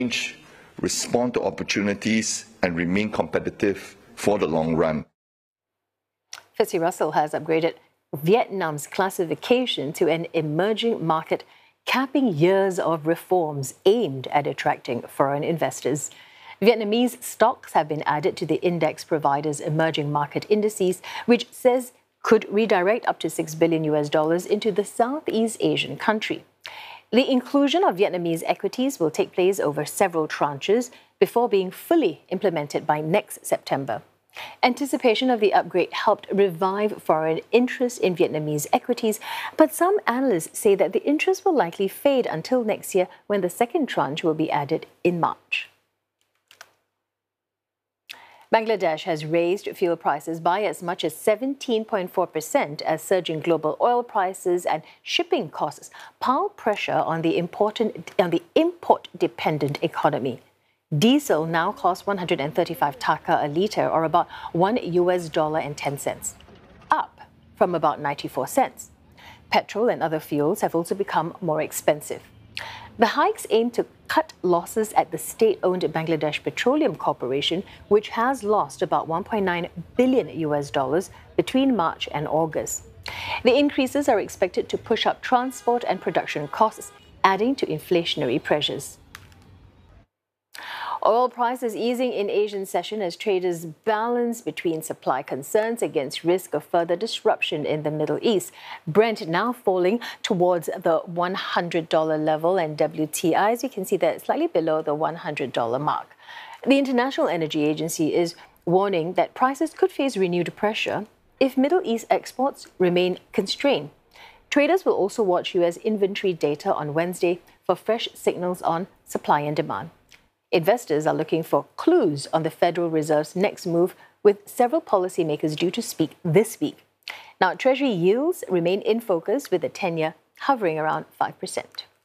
respond to opportunities, and remain competitive for the long run. FTSE Russell has upgraded Vietnam's classification to an emerging market, capping years of reforms aimed at attracting foreign investors. Vietnamese stocks have been added to the index provider's emerging market indices, which says could redirect up to $6 billion into the Southeast Asian country. The inclusion of Vietnamese equities will take place over several tranches before being fully implemented by next September. Anticipation of the upgrade helped revive foreign interest in Vietnamese equities, but some analysts say that the interest will likely fade until next year when the second tranche will be added in March. Bangladesh has raised fuel prices by as much as 17.4% as surging global oil prices and shipping costs pile pressure on the import-dependent economy. Diesel now costs 135 taka a litre, or about $1.10, up from about 94 cents. Petrol and other fuels have also become more expensive. The hikes aim to cut losses at the state-owned Bangladesh Petroleum Corporation, which has lost about $1.9 billion between March and August. The increases are expected to push up transport and production costs, adding to inflationary pressures. Oil prices easing in Asian session as traders balance between supply concerns against risk of further disruption in the Middle East. Brent now falling towards the $100 level, and WTI, as you can see there, slightly below the $100 mark. The International Energy Agency is warning that prices could face renewed pressure if Middle East exports remain constrained. Traders will also watch U.S. inventory data on Wednesday for fresh signals on supply and demand. Investors are looking for clues on the Federal Reserve's next move, with several policymakers due to speak this week. Now, Treasury yields remain in focus, with the 10-year hovering around 5%.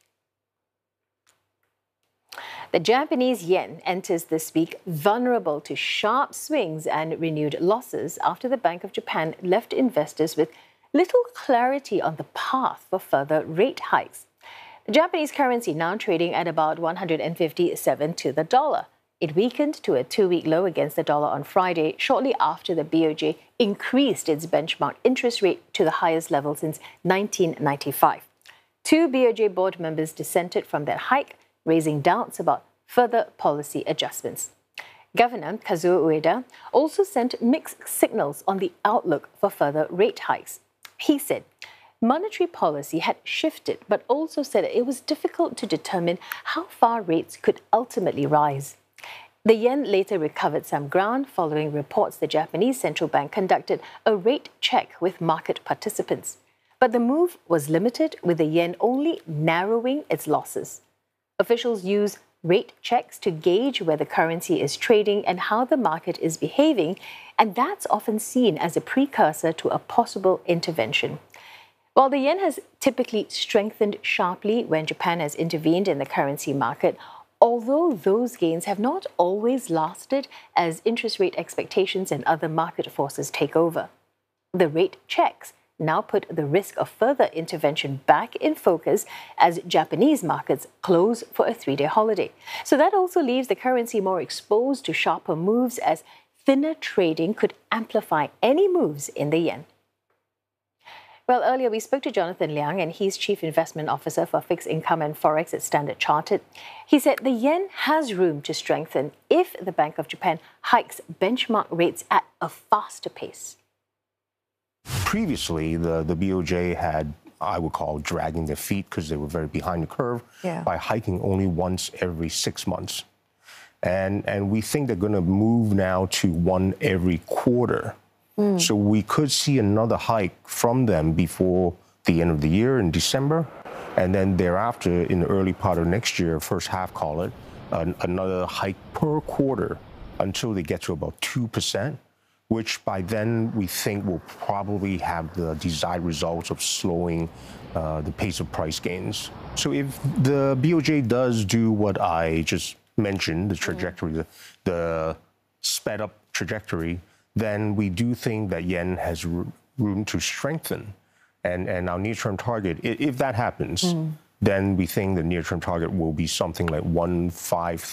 The Japanese yen enters this week vulnerable to sharp swings and renewed losses after the Bank of Japan left investors with little clarity on the path for further rate hikes. The Japanese currency now trading at about 157 to the dollar. It weakened to a two-week low against the dollar on Friday, shortly after the BOJ increased its benchmark interest rate to the highest level since 1995. Two BOJ board members dissented from that hike, raising doubts about further policy adjustments. Governor Kazuo Ueda also sent mixed signals on the outlook for further rate hikes. He said monetary policy had shifted, but also said it was difficult to determine how far rates could ultimately rise. The yen later recovered some ground following reports the Japanese central bank conducted a rate check with market participants. But the move was limited, with the yen only narrowing its losses. Officials use rate checks to gauge where the currency is trading and how the market is behaving, and that's often seen as a precursor to a possible intervention. While the yen has typically strengthened sharply when Japan has intervened in the currency market, although those gains have not always lasted as interest rate expectations and other market forces take over. The rate checks now put the risk of further intervention back in focus as Japanese markets close for a three-day holiday. So that also leaves the currency more exposed to sharper moves, as thinner trading could amplify any moves in the yen. Well, earlier we spoke to Jonathan Liang, and he's Chief Investment Officer for Fixed Income and Forex at Standard Chartered. He said the yen has room to strengthen if the Bank of Japan hikes benchmark rates at a faster pace. Previously, the BOJ had, I would call, dragging their feet because they were very behind the curve by hiking only once every 6 months. And we think they're going to move now to one every quarter. So we could see another hike from them before the end of the year in December, and then thereafter, in the early part of next year, first half, call it, another hike per quarter until they get to about 2%, which by then we think will probably have the desired results of slowing the pace of price gains. So if the BOJ does do what I just mentioned, the trajectory, the sped up trajectory, then we do think that yen has room to strengthen. And our near-term target, if that happens, then we think the near-term target will be something like 153